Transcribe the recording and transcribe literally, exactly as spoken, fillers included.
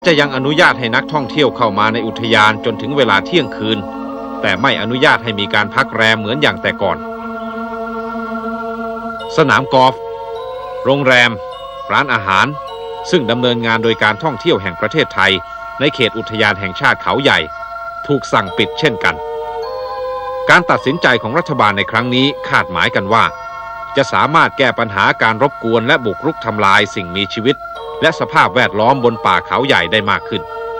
จะยังอนุญาตให้นักท่องเที่ยวเข้ามาในอุทยานจนถึงเวลาเที่ยงคืนแต่ไม่อนุญาตให้มีการพักแรมเหมือนอย่างแต่ก่อนสนามกอล์ฟโรงแรมร้านอาหารซึ่งดำเนินงานโดยการท่องเที่ยวแห่งประเทศไทยในเขตอุทยานแห่งชาติเขาใหญ่ถูกสั่งปิดเช่นกันการตัดสินใจของรัฐบาลในครั้งนี้คาดหมายกันว่าจะสามารถแก้ปัญหาการรบกวนและบุกรุกทำลายสิ่งมีชีวิตและสภาพแวดล้อมบนป่าเขาใหญ่ได้มากขึ้น